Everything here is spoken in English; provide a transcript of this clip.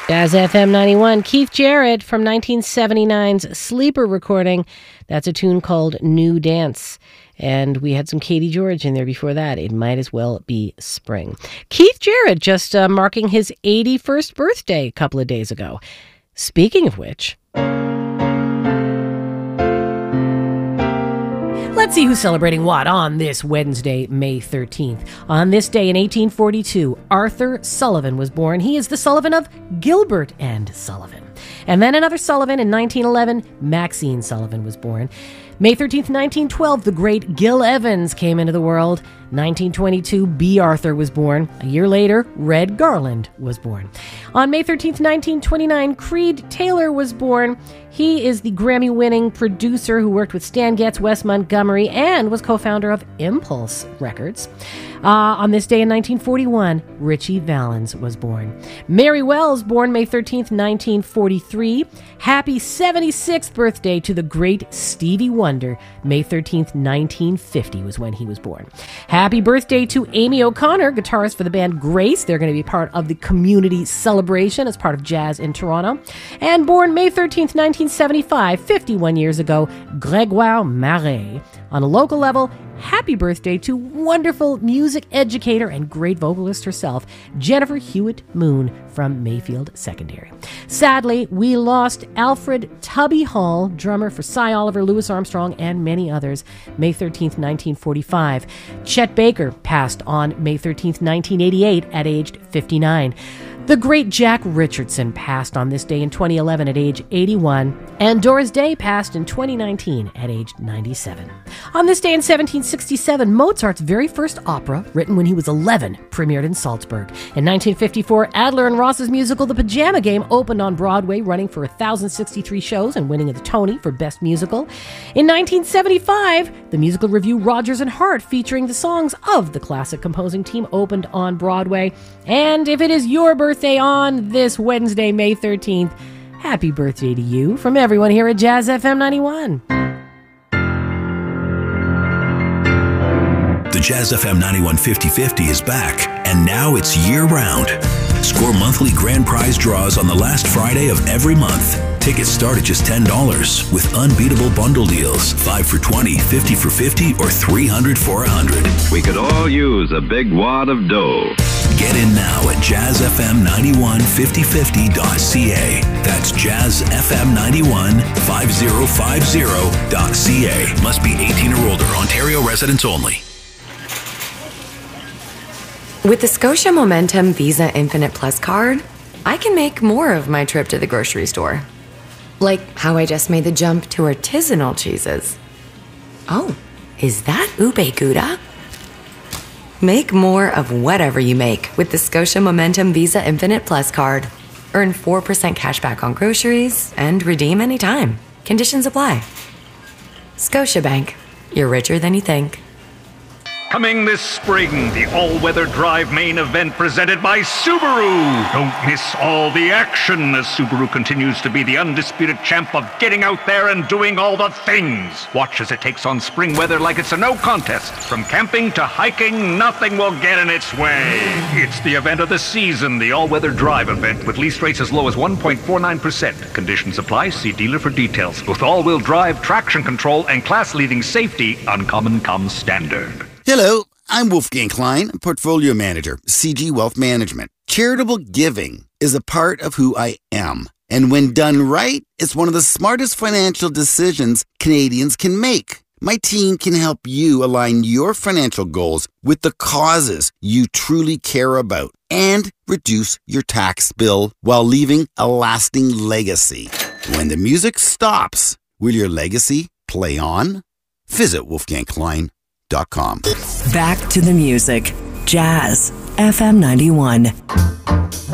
Jazz FM 91, Keith Jarrett from 1979's Sleeper recording. That's a tune called New Dance. And we had some Katie George in there before that. It might as well be spring. Keith Jarrett just marking his 81st birthday a couple of days ago. Speaking of which, let's see who's celebrating what on this Wednesday, May 13th. On this day in 1842, Arthur Sullivan was born. He is the Sullivan of Gilbert and Sullivan. And then another Sullivan in 1911, Maxine Sullivan was born. May 13th, 1912, the great Gil Evans came into the world. 1922, B. Arthur was born. A year later, Red Garland was born. On May 13th, 1929, Creed Taylor was born. He is the Grammy-winning producer who worked with Stan Getz, Wes Montgomery, and was co-founder of Impulse Records. On this day in 1941, Ritchie Valens was born. Mary Wells, born May 13th, 1943. Happy 76th birthday to the great Stevie Wonder. May 13th, 1950 was when he was born. Happy birthday to Amy O'Connor, guitarist for the band Grace. They're going to be part of the community celebration as part of Jazz in Toronto. And born May 13th, 1975, 51 years ago, Grégoire Marais. On a local level, happy birthday to wonderful music educator and great vocalist herself, Jennifer Hewitt Moon from Mayfield Secondary. Sadly, we lost Alfred Tubby Hall, drummer for Cy Oliver, Louis Armstrong, and many others, May 13th, 1945. Chet Baker passed on May 13th, 1988 at age 59. The great Jack Richardson passed on this day in 2011 at age 81, and Doris Day passed in 2019 at age 97. On this day in 1767, Mozart's very first opera, written when he was 11, premiered in Salzburg. In 1954, Adler and Ross's musical The Pajama Game opened on Broadway, running for 1,063 shows and winning the Tony for Best Musical. In 1975, the musical revue Rodgers and Hart, featuring the songs of the classic composing team, opened on Broadway. And if it is your birthday on this Wednesday, May 13th, happy birthday to you from everyone here at Jazz FM 91. The Jazz FM 91 50/50 is back, and now it's year-round. Score monthly grand prize draws on the last Friday of every month. Tickets start at just $10 with unbeatable bundle deals. 5 for $20, 50 for $50, or 300 for $100. We could all use a big wad of dough. Get in now at jazzfm915050.ca. That's jazzfm915050.ca. Must be 18 or older. Ontario residents only. With the Scotia Momentum Visa Infinite Plus card, I can make more of my trip to the grocery store. Like how I just made the jump to artisanal cheeses. Oh, is that ube gouda? Make more of whatever you make with the Scotia Momentum Visa Infinite Plus card. Earn 4% cash back on groceries and redeem anytime. Conditions apply. Scotiabank. You're richer than you think. Coming this spring, the all-weather drive main event presented by Subaru. Don't miss all the action as Subaru continues to be the undisputed champ of getting out there and doing all the things. Watch as it takes on spring weather like it's a no contest. From camping to hiking, nothing will get in its way. It's the event of the season, the all-weather drive event, with lease rates as low as 1.49%. Conditions apply. See dealer for details. With all-wheel drive, traction control, and class-leading safety, Uncommon comes standard. Hello, I'm Wolfgang Klein, Portfolio Manager, CG Wealth Management. Charitable giving is a part of who I am. And when done right, it's one of the smartest financial decisions Canadians can make. My team can help you align your financial goals with the causes you truly care about and reduce your tax bill while leaving a lasting legacy. When the music stops, will your legacy play on? Visit wolfgangklein.com. Back to the music. Jazz FM 91.